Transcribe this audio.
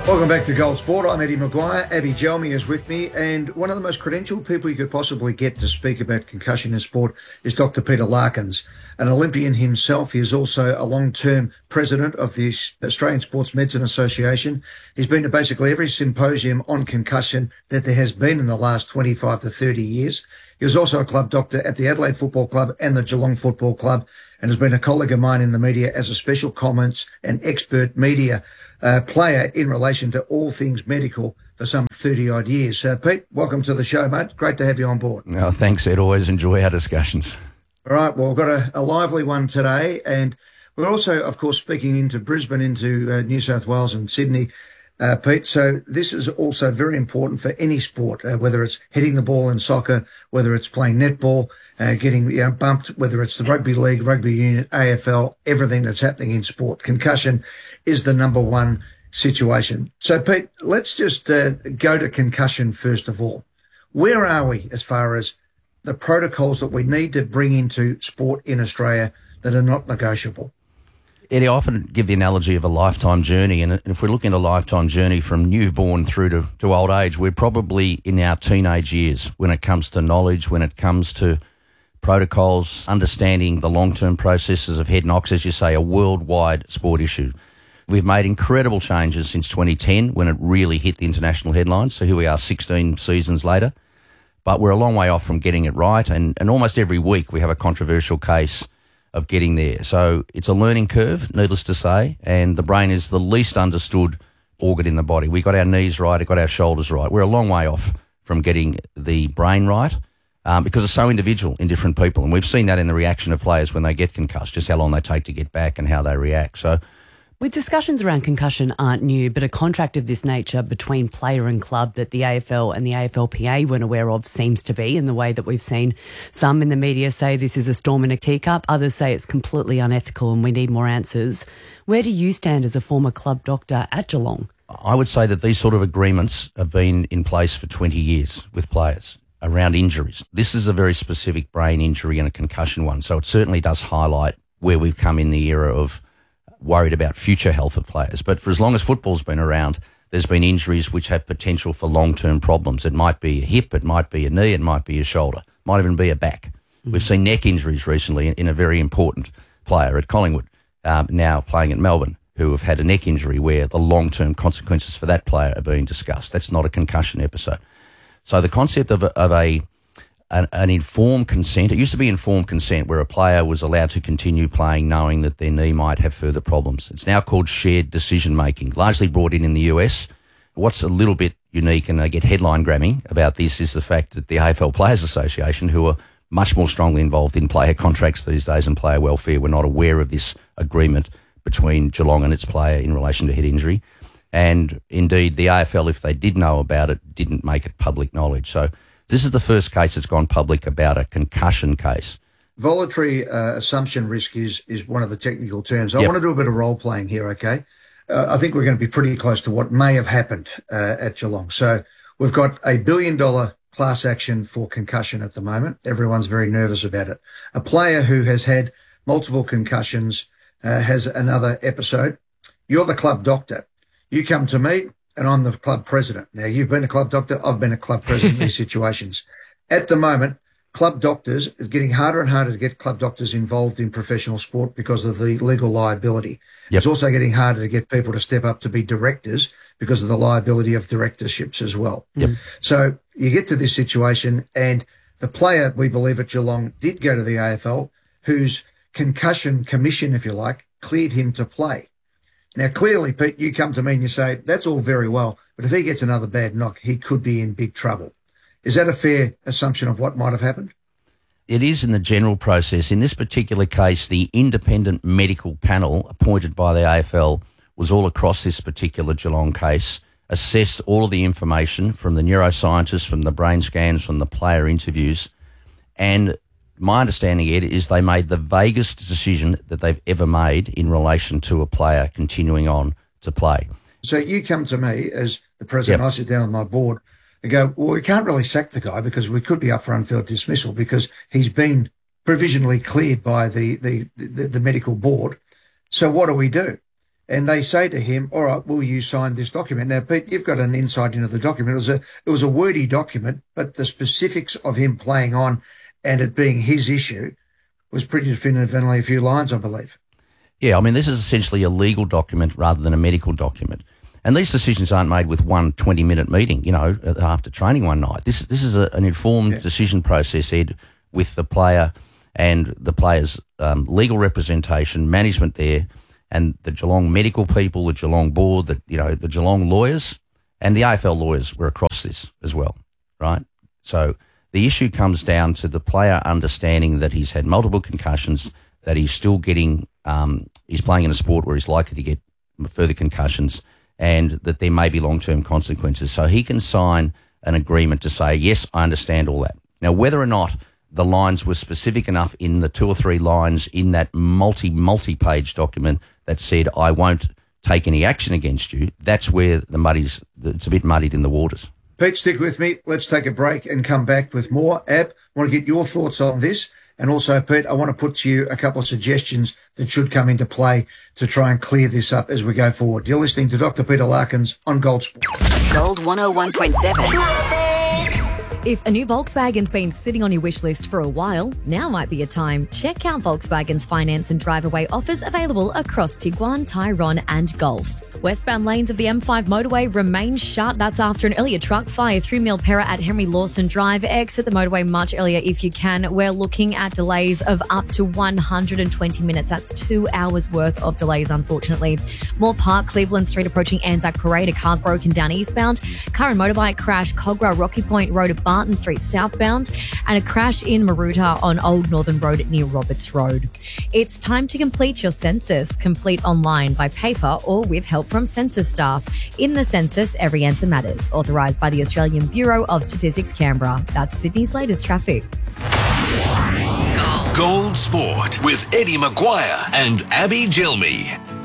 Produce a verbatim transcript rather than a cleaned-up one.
Welcome back to Gold Sport. I'm Eddie Maguire. Abby Gelmi is with me, and one of the most credentialed people you could possibly get to speak about concussion in sport is Doctor Peter Larkins, an Olympian himself. He is also a long-term president of the Australian Sports Medicine Association. He's been to basically every symposium on concussion that there has been in the last twenty-five to thirty years. He was also a club doctor at the Adelaide Football Club and the Geelong Football Club, and has been a colleague of mine in the media as a special comments and expert media uh, player in relation to all things medical for some thirty-odd years. Uh, Pete, welcome to the show, mate. Great to have you on board. Oh, thanks, Ed. Always enjoy our discussions. All right, well, we've got a, a lively one today, and we're also, of course, speaking into Brisbane, into uh, New South Wales and Sydney, uh, Pete. So this is also very important for any sport, uh, whether it's hitting the ball in soccer, whether it's playing netball, uh, getting you know, bumped, whether it's the rugby league, rugby union, A F L, everything that's happening in sport. Concussion is the number one situation. So, Pete, let's just uh, go to concussion first of all. Where are we as far as the protocols that we need to bring into sport in Australia that are not negotiable? Eddie, I often give the analogy of a lifetime journey, and if we're looking at a lifetime journey from newborn through to, to old age, we're probably in our teenage years when it comes to knowledge, when it comes to protocols, understanding the long-term processes of head knocks, as you say, a worldwide sport issue. We've made incredible changes since twenty ten when it really hit the international headlines, so here we are sixteen seasons later. But we're a long way off from getting it right, and, and almost every week we have a controversial case of getting there. So it's a learning curve, needless to say, and the brain is the least understood organ in the body. We got our knees right, we got our shoulders right. We're a long way off from getting the brain right um, because it's so individual in different people, and we've seen that in the reaction of players when they get concussed, just how long they take to get back and how they react. So With discussions around concussion aren't new, but a contract of this nature between player and club that the A F L and the A F L P A weren't aware of seems to be, in the way that we've seen some in the media say this is a storm in a teacup, others say it's completely unethical and we need more answers. Where do you stand as a former club doctor at Geelong? I would say that these sort of agreements have been in place for twenty years with players around injuries. This is a very specific brain injury and a concussion one, so it certainly does highlight where we've come in the era of worried about future health of players. But for as long as football's been around, there's been injuries which have potential for long-term problems. It might be a hip, it might be a knee, it might be a shoulder, might even be a back. Mm-hmm. We've seen neck injuries recently in a very important player at Collingwood, um, now playing at Melbourne, who have had a neck injury where the long-term consequences for that player are being discussed. That's not a concussion episode. So the concept of a, of a An, an informed consent. It used to be informed consent where a player was allowed to continue playing knowing that their knee might have further problems. It's now called shared decision-making, largely brought in in the U S. What's a little bit unique, and I get headline grabbing about this, is the fact that the A F L Players Association, who are much more strongly involved in player contracts these days and player welfare, were not aware of this agreement between Geelong and its player in relation to head injury. And indeed, the A F L, if they did know about it, didn't make it public knowledge. So this is the first case that's gone public about a concussion case. Voluntary uh, assumption risk is is one of the technical terms. I Yep. want to do a bit of role-playing here, okay? Uh, I think we're going to be pretty close to what may have happened uh, at Geelong. So we've got a billion-dollar class action for concussion at the moment. Everyone's very nervous about it. A player who has had multiple concussions uh, has another episode. You're the club doctor. You come to me, and I'm the club president. Now, you've been a club doctor. I've been a club president in these situations. At the moment, club doctors, it's getting harder and harder to get club doctors involved in professional sport because of the legal liability. Yep. It's also getting harder to get people to step up to be directors because of the liability of directorships as well. Yep. So you get to this situation, and the player, we believe at Geelong, did go to the A F L, whose concussion commission, if you like, cleared him to play. Now, clearly, Pete, you come to me and you say, that's all very well, but if he gets another bad knock, he could be in big trouble. Is that a fair assumption of what might have happened? It is in the general process. In this particular case, the independent medical panel appointed by the A F L was all across this particular Geelong case, assessed all of the information from the neuroscientists, from the brain scans, from the player interviews, and my understanding, Ed, is they made the vaguest decision that they've ever made in relation to a player continuing on to play. So you come to me as the president, Yep. I sit down with my board and go, well, we can't really sack the guy because we could be up for unfair dismissal because he's been provisionally cleared by the, the, the, the medical board. So what do we do? And they say to him, all right, will you sign this document? Now, Pete, you've got an insight into the document. It was a, it was a wordy document, but the specifics of him playing on and it being his issue was pretty definitive in only a few lines, I believe. Yeah, I mean, this is essentially a legal document rather than a medical document. And these decisions aren't made with one twenty-minute meeting, you know, after training one night. This, this is a, an informed yeah. decision process, Ed, with the player and the player's um, legal representation, management there, and the Geelong medical people, the Geelong board, the, you know, the Geelong lawyers, and the A F L lawyers were across this as well, right? So the issue comes down to the player understanding that he's had multiple concussions, that he's still getting, um, he's playing in a sport where he's likely to get further concussions, and that there may be long-term consequences. So he can sign an agreement to say, yes, I understand all that. Now, whether or not the lines were specific enough in the two or three lines in that multi, multi-page document that said, I won't take any action against you, that's where the muddy's, it's a bit muddied in the waters. Pete, stick with me. Let's take a break and come back with more. Ab, I want to get your thoughts on this. And also, Pete, I want to put to you a couple of suggestions that should come into play to try and clear this up as we go forward. You're listening to Doctor Peter Larkins on Gold Sport. Gold one oh one point seven. If a new Volkswagen's been sitting on your wish list for a while, now might be a time. Check out Volkswagen's finance and drive-away offers available across Tiguan, Tyrone and Golf. Westbound lanes of the M five motorway remain shut. That's after an earlier truck fire through Milperra at Henry Lawson Drive. Exit the motorway much earlier if you can. We're looking at delays of up to one hundred twenty minutes. That's two hours worth of delays, unfortunately. Moore Park, Cleveland Street approaching Anzac Parade. A car's broken down eastbound. Car and motorbike crash, Cogra Rocky Point Road at Barton Street southbound. And a crash in Maroota on Old Northern Road near Roberts Road. It's time to complete your census. Complete online, by paper or with help from census staff. In the census, every answer matters. Authorised by the Australian Bureau of Statistics, Canberra. That's Sydney's latest traffic. Gold Sport with Eddie Maguire and Abby Gilmy.